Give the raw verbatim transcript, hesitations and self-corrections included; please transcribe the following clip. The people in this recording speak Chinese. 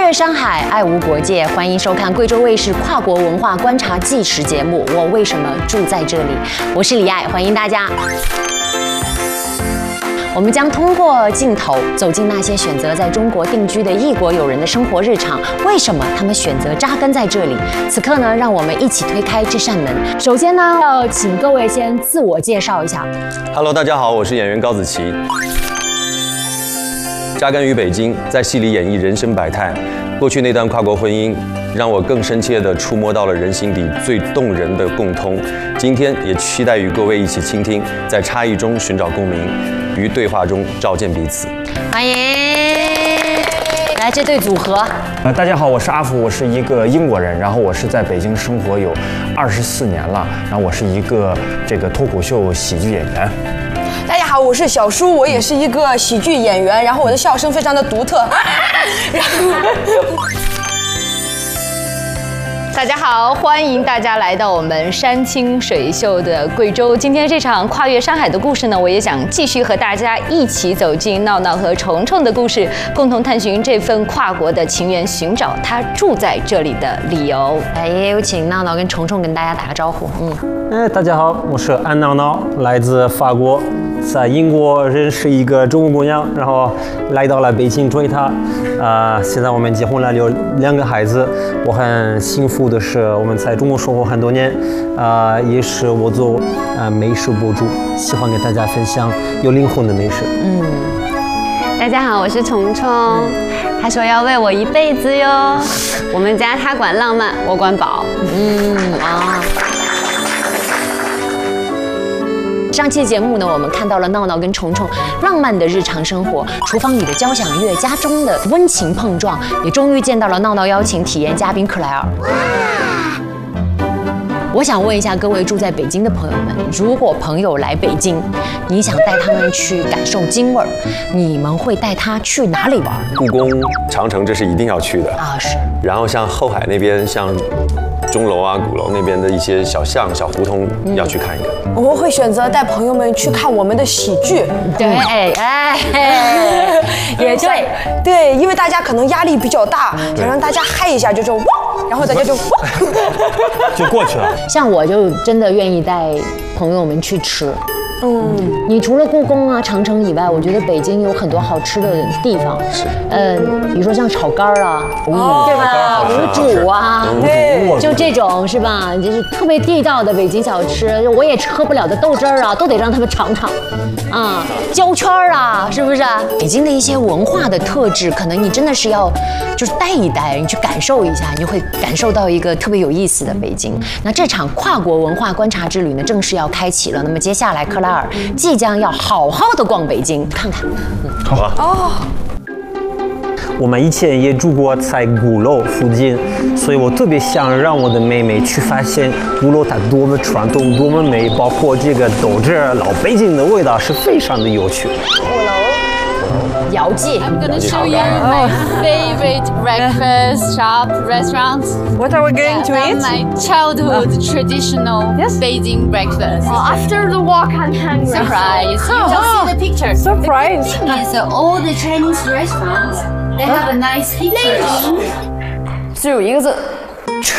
越山海，爱无国界，欢迎收看贵州卫视跨国文化观察纪实节目《我为什么住在这里》，我是李艾，欢迎大家。我们将通过镜头走进那些选择在中国定居的异国友人的生活日常，为什么他们选择扎根在这里？此刻呢，让我们一起推开这扇门。首先呢，要请各位先自我介绍一下。 Hello， 大家好，我是演员高子琪，扎根于北京，在戏里演绎人生百态。过去那段跨国婚姻，让我更深切地触摸到了人心底最动人的共通。今天也期待与各位一起倾听，在差异中寻找共鸣，于对话中照见彼此。 欢迎，来这对组合。 呃，大家好，我是阿福，我是一个英国人，然后我是在北京生活有二十四年了，然后我是一个这个脱口秀喜剧演员。 大家好，我是小舒，我也是一个喜剧演员，然后我的笑声非常的独特。然后大家好，欢迎大家来到我们山清水秀的贵州。今天这场跨越山海的故事呢，我也想继续和大家一起走进闹闹和虫虫的故事，共同探寻这份跨国的情缘，寻找他住在这里的理由。 来，也有请闹闹跟虫虫跟大家打个招呼。嗯， 哎，大家好，我是安闹闹，来自法国，在英国认识一个中国姑娘，然后来到了北京追她。啊、呃，现在我们结婚了，有两个孩子。我很幸福的是，我们在中国生活很多年，啊、呃，也是我做呃美食博主，喜欢给大家分享有灵魂的美食。 嗯，大家好，我是虫虫，他说要为我一辈子哟。我们家他管浪漫，我管饱。 嗯啊。上期节目呢，我们看到了闹闹跟虫虫浪漫的日常生活，厨房里的交响乐，家中的温情碰撞，也终于见到了闹闹邀请体验嘉宾克莱尔。我想问一下各位住在北京的朋友们，如果朋友来北京，你想带他们去感受京味儿，你们会带他去哪里玩？ 故宫、长城这是一定要去的啊，是。 然后像后海那边，像钟楼啊、鼓楼那边的一些小巷、小胡同，要去看一看。 我们会选择带朋友们去看我们的喜剧。 对，哎哎，也对， 对，因为大家可能压力比较大，想让大家嗨一下，就说哇，然后大家就哇， 就过去了。 像我就真的愿意带朋友们去吃。 嗯， 你除了故宫啊、长城以外，我觉得北京有很多好吃的地方。是，呃，比如说像炒肝儿啊， 哦、 对吧？卤煮啊， 对， 就这种是吧？就是特别地道的北京小吃，我也喝不了的豆汁儿啊，都得让他们尝尝。啊，焦圈儿啊，是不是？北京的一些文化的特质，可能你真的是要就是待一待，你去感受一下，你就会感受到一个特别有意思的北京。那这场跨国文化观察之旅呢，正式要开启了。那么接下来，克拉尔即将要好好的逛北京，看看。 嗯，好啊。哦。 我们以前也住过在鼓楼附近，所以我特别想让我的妹妹去发现鼓楼它多么传统，多么美，包括这个豆汁儿，老北京的味道是非常的有趣。 鼓楼，姚记。 I'm gonna show you my favorite breakfast shop restaurants. What are we going to eat? My childhood traditional Yes. Beijing breakfast. Oh, after the walk, I'm hungry. Surprise! You Oh, don't wow. see the picture. Surprise! The thing is, uh, all the Chinese restaurants they have a nice picture. 只有一个字，